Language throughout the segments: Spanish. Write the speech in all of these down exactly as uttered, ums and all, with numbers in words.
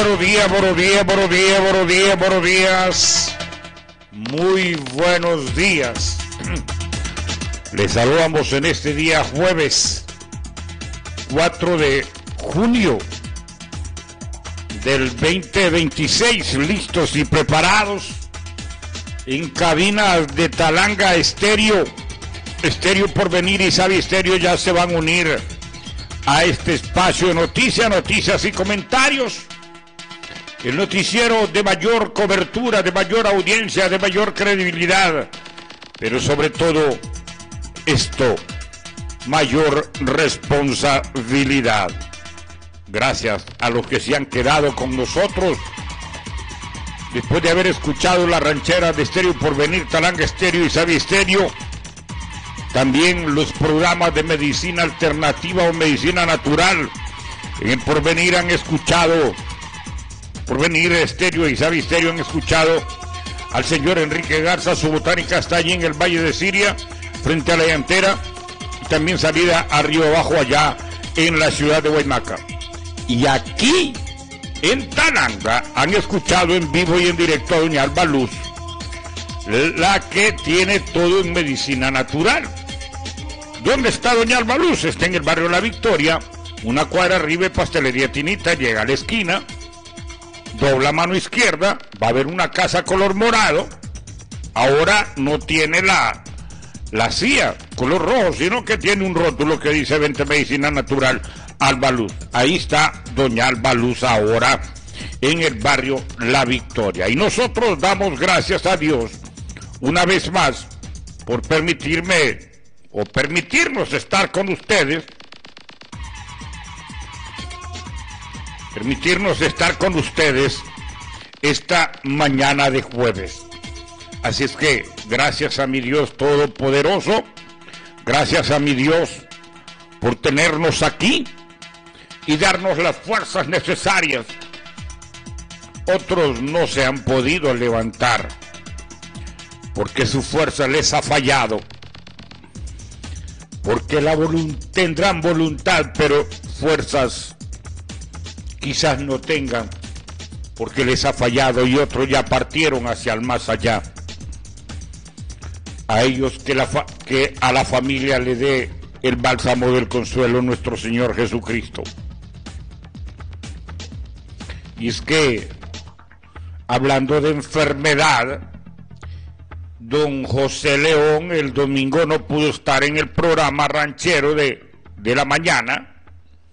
buenos días, buenos días, buenos días, buenos días, buenos días. Muy buenos días. Les saludamos en este día jueves cuatro de junio del veinte veintiséis, listos y preparados en cabinas de Talanga Estéreo. Estéreo Porvenir y Sabi Estéreo ya se van a unir a este espacio de noticias, noticias y comentarios. El noticiero de mayor cobertura, de mayor audiencia, de mayor credibilidad, pero sobre todo esto, mayor responsabilidad. Gracias a los que se han quedado con nosotros después de haber escuchado la ranchera de Estéreo Porvenir, Talanga Estéreo y Sabi Estéreo. También los programas de medicina alternativa o medicina natural. En el Porvenir han escuchado, Porvenir Estéreo y Sabi Estéreo han escuchado al señor Enrique Garza. Su botánica está allí en el Valle de Siria, frente a la llantera, y también salida a Río Abajo, allá en la ciudad de Guaymaca. Y aquí, en Talanga, han escuchado en vivo y en directo a doña Alba Luz, la que tiene todo en medicina natural. ¿Dónde está doña Alba Luz? Está en el barrio La Victoria, una cuadra arriba de Pastelería Tinita. Llega a la esquina, dobla mano izquierda, va a haber una casa color morado. Ahora no tiene la, la C I A color rojo, sino que tiene un rótulo que dice Vente Medicina Natural Alba Luz. Ahí está doña Alba Luz ahora en el barrio La Victoria. Y nosotros damos gracias a Dios una vez más por permitirme o permitirnos estar con ustedes, permitirnos estar con ustedes esta mañana de jueves. Así es que gracias a mi Dios Todopoderoso, gracias a mi Dios por tenernos aquí y darnos las fuerzas necesarias. Otros no se han podido levantar porque su fuerza les ha fallado, porque la volunt- tendrán voluntad, pero fuerzas quizás no tengan, porque les ha fallado, y otros ya partieron hacia el más allá. A ellos que, la fa- que a la familia le dé el bálsamo del consuelo nuestro Señor Jesucristo. Y es que, hablando de enfermedad, don José León el domingo no pudo estar en el programa ranchero de, de la mañana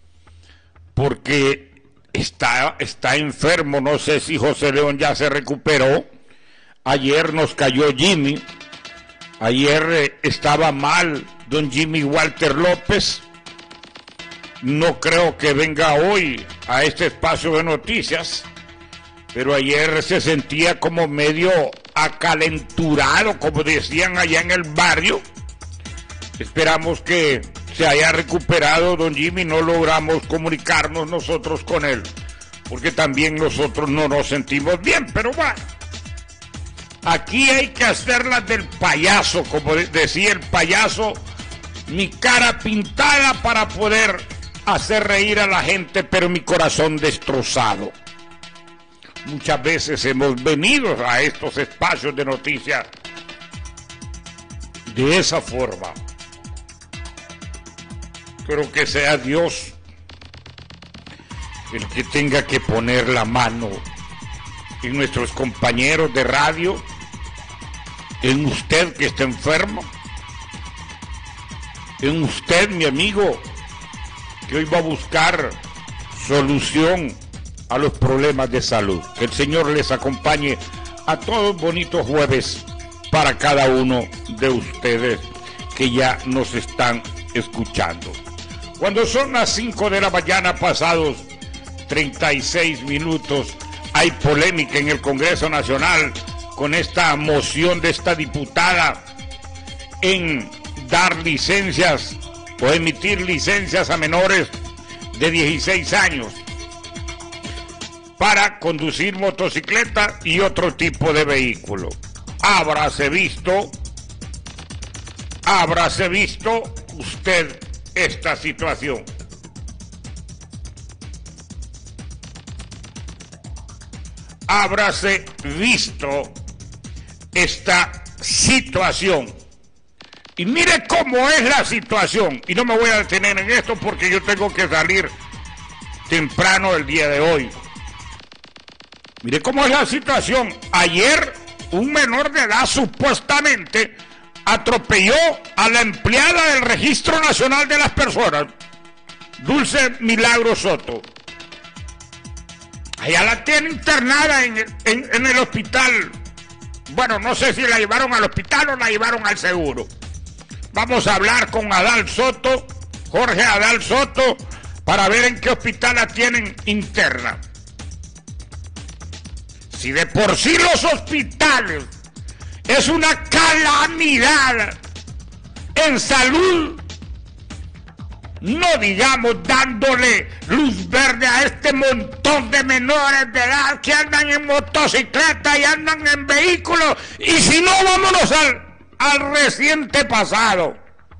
porque está, está enfermo. No sé si José León ya se recuperó. Ayer nos cayó Jimmy. Ayer eh, estaba mal don Jimmy Walter López. No creo que venga hoy a este espacio de noticias, pero ayer se sentía como medio acalenturado, como decían allá en el barrio. Esperamos que se haya recuperado don Jimmy. No logramos comunicarnos nosotros con él, porque también nosotros no nos sentimos bien, pero bueno, aquí hay que hacerlas del payaso, como decía el payaso, mi cara pintada para poder hacer reír a la gente, pero mi corazón destrozado. Muchas veces hemos venido a estos espacios de noticias de esa forma. Creo que sea Dios el que tenga que poner la mano en nuestros compañeros de radio, en usted que está enfermo, en usted, mi amigo, que hoy va a buscar solución a los problemas de salud. Que el Señor les acompañe a todos. Bonitos jueves para cada uno de ustedes que ya nos están escuchando. Cuando son las cinco de la mañana pasados treinta y seis minutos, hay polémica en el Congreso Nacional con esta moción de esta diputada en dar licencias o emitir licencias a menores de dieciséis años para conducir motocicleta y otro tipo de vehículo. Habráse visto, habráse visto usted esta situación. habráse visto esta situación. Y mire cómo es la situación. Y no me voy a detener en esto porque yo tengo que salir temprano el día de hoy. Mire cómo es la situación. Ayer un menor de edad supuestamente atropelló a la empleada del Registro Nacional de las Personas, Dulce Milagro Soto. Allá la tiene internada en, en, en el hospital. Bueno, no sé si la llevaron al hospital o la llevaron al seguro. Vamos a hablar con Adal Soto, Jorge Adal Soto, para ver en qué hospital la tienen interna. Si de por sí los hospitales es una calamidad en salud, no digamos dándole luz verde a este montón de menores de edad que andan en motocicleta y andan en vehículos, y si no, vámonos al, al reciente pasado.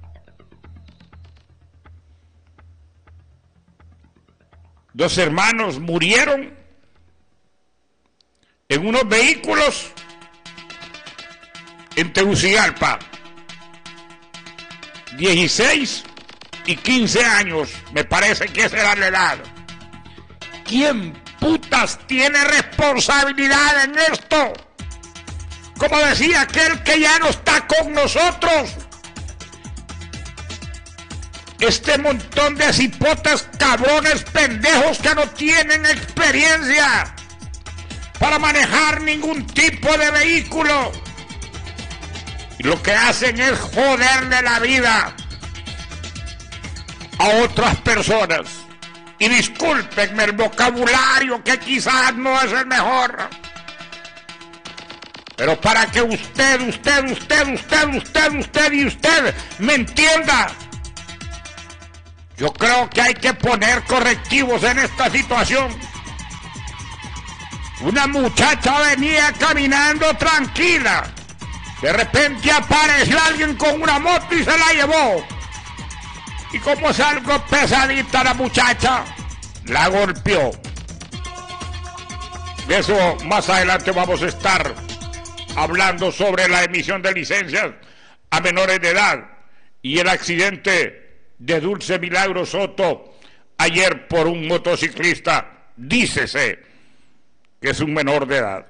Dos hermanos murieron en unos vehículos en Tegucigalpa, dieciséis y quince años, me parece que esa era la edad. ¿Quién putas tiene responsabilidad en esto? Como decía aquel que ya no está con nosotros, este montón de cipotas, cabrones, pendejos que no tienen experiencia para manejar ningún tipo de vehículo, y lo que hacen es joderle la vida a otras personas. Y discúlpenme el vocabulario, que quizás no es el mejor, pero para que usted, usted, usted, usted, usted, usted y usted me entienda, yo creo que hay que poner correctivos en esta situación. Una muchacha venía caminando tranquila, de repente apareció alguien con una moto y se la llevó. Y como es algo pesadita la muchacha, la golpeó. De eso más adelante vamos a estar hablando sobre la emisión de licencias a menores de edad y el accidente de Dulce Milagro Soto ayer por un motociclista, dícese que es un menor de edad.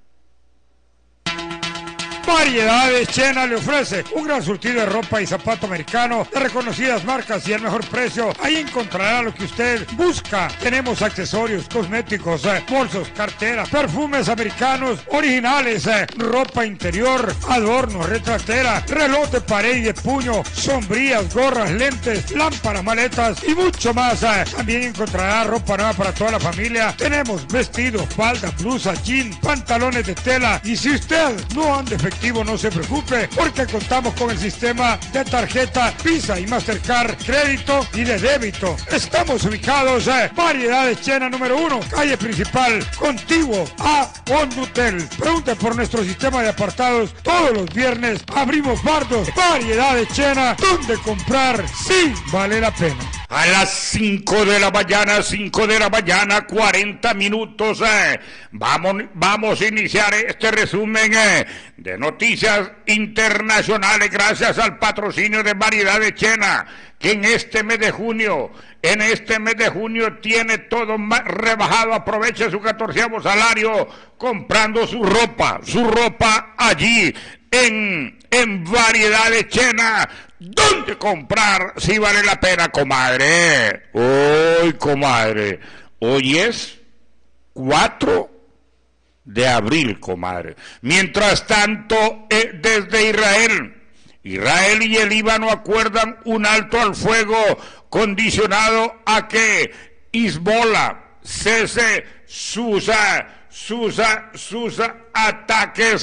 Variedades Chena le ofrece un gran surtido de ropa y zapato americano de reconocidas marcas y el mejor precio. Ahí encontrará lo que usted busca. Tenemos accesorios, cosméticos, eh, bolsos, carteras, perfumes americanos originales, eh, ropa interior, adornos, retratera, reloj de pared y de puño, sombrillas, gorras, lentes, lámparas, maletas y mucho más. Eh. También encontrará ropa nueva para toda la familia. Tenemos vestidos, faldas, blusas, jeans, pantalones de tela, y si usted no anda efectivo, no se preocupe, porque contamos con el sistema de tarjeta Visa y Mastercard, crédito y de débito. Estamos ubicados en eh, Variedades Chena número uno, calle principal, contiguo a Hondutel. Pregunte por nuestro sistema de apartados. Todos los viernes abrimos bardos. Variedades Chena, donde comprar sí vale la pena. A las cinco de la mañana, cinco de la mañana, cuarenta minutos, eh. Vamos, vamos a iniciar este resumen eh, de noticias internacionales gracias al patrocinio de Variedades Chena, que en este mes de junio, en este mes de junio tiene todo más rebajado. Aproveche su catorceavo salario comprando su ropa, su ropa allí en, en Variedades Chena. ¿Dónde comprar si vale la pena, comadre? Hoy, comadre, hoy es cuatro de abril, comadre. Mientras tanto, eh, desde Israel, Israel y el Líbano acuerdan un alto al fuego condicionado a que Hezbollah cese sus, sus, sus ataques.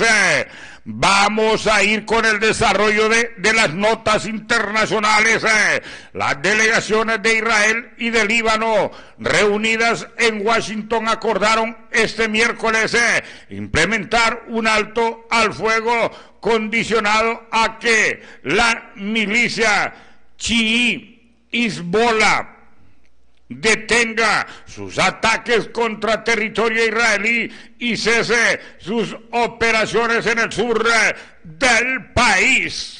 Vamos a ir con el desarrollo de, de las notas internacionales. Eh. Las delegaciones de Israel y de Líbano reunidas en Washington acordaron este miércoles eh, implementar un alto al fuego condicionado a que la milicia chií Hezbollah detenga sus ataques contra territorio israelí y cese sus operaciones en el sur del país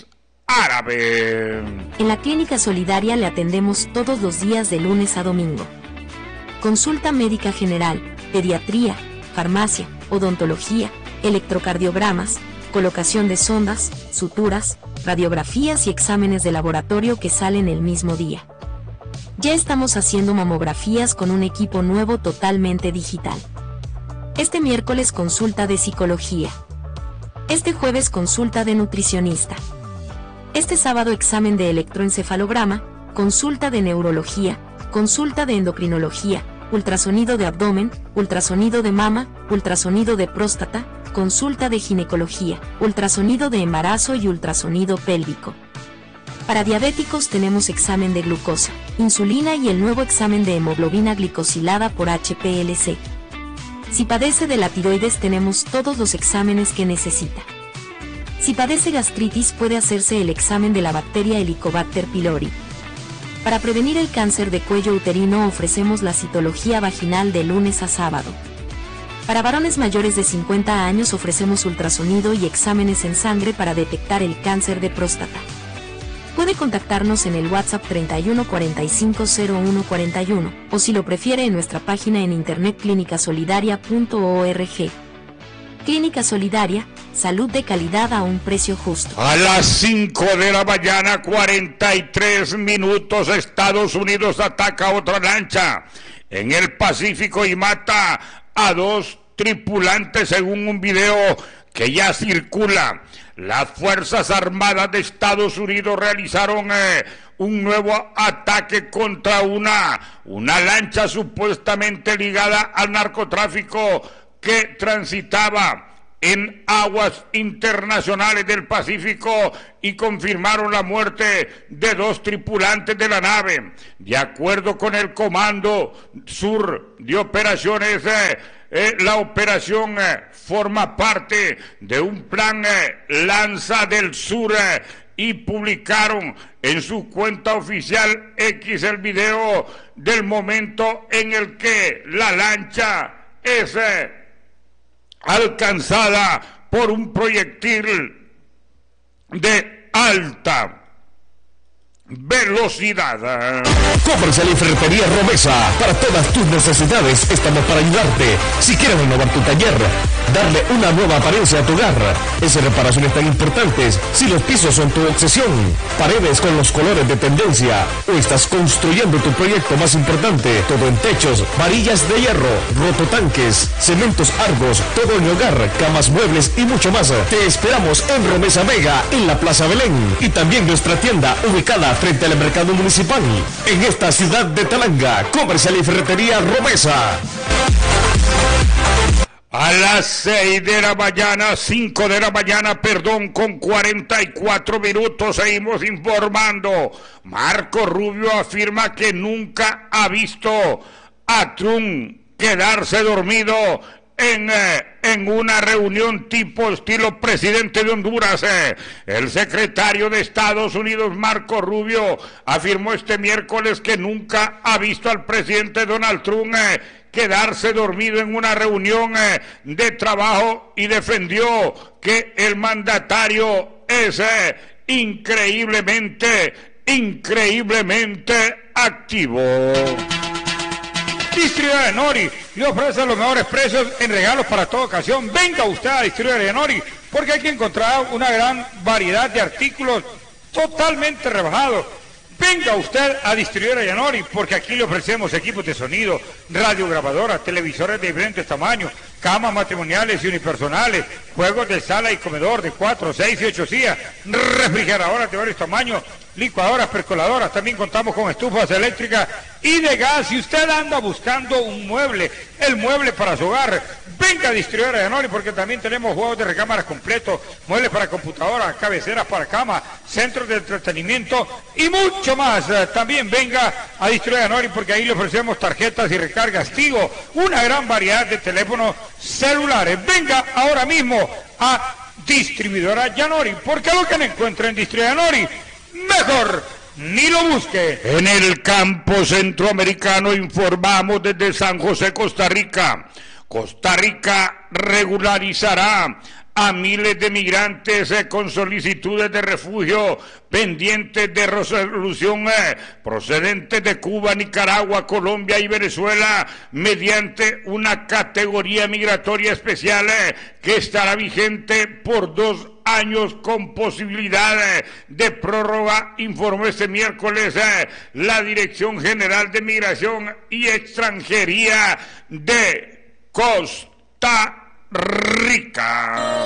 árabe. En la Clínica Solidaria le atendemos todos los días de lunes a domingo. Consulta médica general, pediatría, farmacia, odontología, electrocardiogramas, colocación de sondas, suturas, radiografías y exámenes de laboratorio que salen el mismo día. Ya estamos haciendo mamografías con un equipo nuevo totalmente digital. Este miércoles consulta de psicología. Este jueves consulta de nutricionista. Este sábado examen de electroencefalograma, consulta de neurología, consulta de endocrinología, ultrasonido de abdomen, ultrasonido de mama, ultrasonido de próstata, consulta de ginecología, ultrasonido de embarazo y ultrasonido pélvico. Para diabéticos tenemos examen de glucosa, insulina y el nuevo examen de hemoglobina glicosilada por H P L C. Si padece de la tiroides tenemos todos los exámenes que necesita. Si padece gastritis puede hacerse el examen de la bacteria Helicobacter pylori. Para prevenir el cáncer de cuello uterino ofrecemos la citología vaginal de lunes a sábado. Para varones mayores de cincuenta años ofrecemos ultrasonido y exámenes en sangre para detectar el cáncer de próstata. Puede contactarnos en el WhatsApp treinta y uno cuarenta y cinco cero uno cuarenta y uno o si lo prefiere en nuestra página en internet clínica solidaria punto org. Clínica Solidaria, salud de calidad a un precio justo. A las cinco de la mañana, cuarenta y tres minutos, Estados Unidos ataca otra lancha en el Pacífico y mata a dos tripulantes según un video que ya circula. Las Fuerzas Armadas de Estados Unidos realizaron eh, un nuevo ataque contra una, una lancha supuestamente ligada al narcotráfico que transitaba en aguas internacionales del Pacífico y confirmaron la muerte de dos tripulantes de la nave. De acuerdo con el Comando Sur de Operaciones, eh, eh, la operación eh, forma parte de un plan eh, Lanza del Sur eh, y publicaron en su cuenta oficial X el video del momento en el que la lancha es eh, alcanzada por un proyectil de alta velocidad. Comercial y Ferretería Romesa. Para todas tus necesidades estamos para ayudarte. Si quieres renovar tu taller, darle una nueva apariencia a tu hogar, esas reparaciones tan importantes, si los pisos son tu obsesión, paredes con los colores de tendencia, o estás construyendo tu proyecto más importante, todo en techos, varillas de hierro, rototanques, cementos Argos, todo en hogar, camas, muebles y mucho más. Te esperamos en Romesa Mega, en la Plaza Belén, y también nuestra tienda ubicada frente al mercado municipal, en esta ciudad de Talanga. Comercial y Ferretería Romesa. A las seis de la mañana, cinco de la mañana, perdón, con cuarenta y cuatro minutos, seguimos informando. Marco Rubio afirma que nunca ha visto a Trump quedarse dormido en, eh, en una reunión tipo estilo presidente de Honduras. Eh. El secretario de Estados Unidos, Marco Rubio, afirmó este miércoles que nunca ha visto al presidente Donald Trump eh, quedarse dormido en una reunión eh, de trabajo y defendió que el mandatario es eh, increíblemente, increíblemente activo. Distribuidora Nori le ofrece los mejores precios en regalos para toda ocasión. Venga usted a Distribuidora Nori, porque aquí encontrará una gran variedad de artículos totalmente rebajados. Venga usted a Distribuidora Yanori, porque aquí le ofrecemos equipos de sonido, radiograbadoras, televisores de diferentes tamaños, camas matrimoniales y unipersonales, juegos de sala y comedor de cuatro, seis y ocho sillas, refrigeradoras de varios tamaños, licuadoras, percoladoras. También contamos con estufas eléctricas y de gas. Si usted anda buscando un mueble, el mueble para su hogar, venga a Distribuidora Yanori, porque también tenemos juegos de recámaras completos, muebles para computadoras, cabeceras para cama, centros de entretenimiento y mucho más. También venga a Distribuidora Yanori, porque ahí le ofrecemos tarjetas y recargas Tigo, una gran variedad de teléfonos celulares. Venga ahora mismo a Distribuidora Yanori, porque lo que no encuentra en Distribuidora Yanori, mejor Ni lo busque. En el campo centroamericano informamos desde San José, Costa Rica. Costa Rica regularizará a miles de migrantes eh, con solicitudes de refugio pendientes de resolución eh, procedentes de Cuba, Nicaragua, Colombia y Venezuela mediante una categoría migratoria especial eh, que estará vigente por dos años con posibilidad eh, de prórroga, informó este miércoles eh, la Dirección General de Migración y Extranjería de Costa Rica.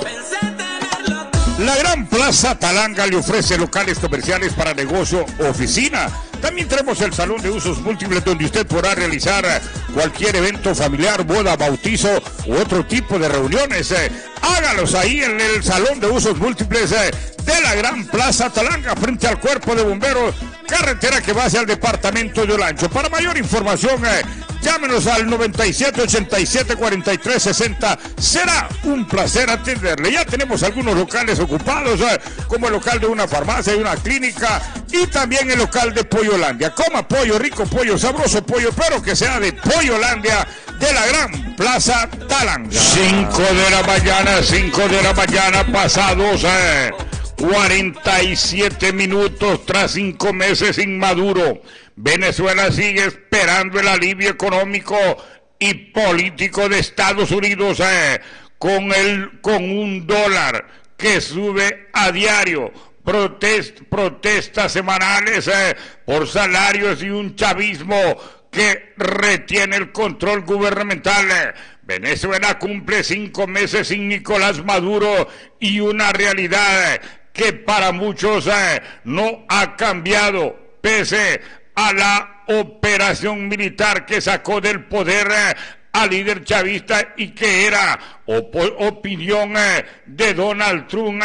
La Gran Plaza Talanga le ofrece locales comerciales para negocio o oficina. También tenemos el salón de usos múltiples donde usted podrá realizar cualquier evento familiar, boda, bautizo u otro tipo de reuniones. Hágalos ahí en el salón de usos múltiples de la Gran Plaza Talanga frente al Cuerpo de Bomberos, carretera que va hacia el departamento de Olancho. Para mayor información, llámenos al noventa y siete, ochenta y siete, cuarenta y tres, sesenta. Será un placer atenderle. Ya tenemos algunos locales ocupados, eh, como el local de una farmacia y una clínica, y también el local de Pollolandia. Coma pollo, rico pollo, sabroso pollo, pero que sea de Pollolandia, de la Gran Plaza Talanga. cinco de la mañana, cinco de la mañana, pasados eh, cuarenta y siete minutos tras cinco meses sin Maduro. Venezuela sigue esperando el alivio económico y político de Estados Unidos eh, con, el, con un dólar que sube a diario, protest, protestas semanales eh, por salarios y un chavismo que retiene el control gubernamental. Venezuela cumple cinco meses sin Nicolás Maduro y una realidad eh, que para muchos eh, no ha cambiado, pese a la operación militar que sacó del poder eh, al líder chavista y que era op- opinión eh, de Donald Trump,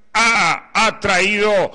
ha, ha traído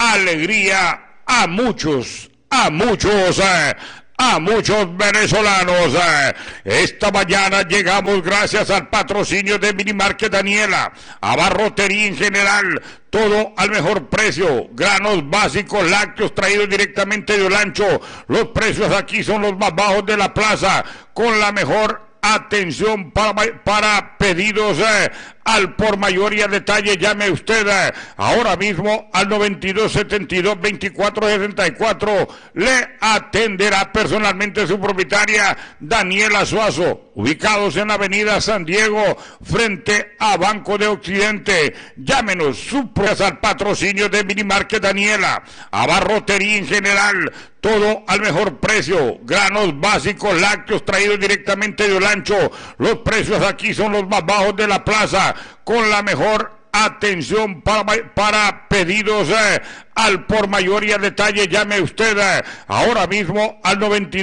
alegría a muchos, a muchos, eh, a muchos venezolanos. Eh. Esta mañana llegamos gracias al patrocinio de Minimarket Daniela, abarrotería en general, todo al mejor precio, granos básicos, lácteos traídos directamente de Olancho. Los precios aquí son los más bajos de la plaza, con la mejor atención para, para pedidos eh, al por mayor y al detalle. Llame usted eh, ahora mismo al noventa y dos, setenta y dos, veinticuatro, sesenta y cuatro. Le atenderá personalmente su propietaria Daniela Suazo, ubicados en la avenida San Diego frente a Banco de Occidente. Llámenos, supras al patrocinio de Minimarket Daniela, abarrotería en general, todo al mejor precio, granos básicos, lácteos traídos directamente de Olancho. Los precios aquí son los más bajos de la plaza, con la mejor atención para, para pedidos eh, al por mayor y al detalle. Llame usted eh, ahora mismo al noventa y dos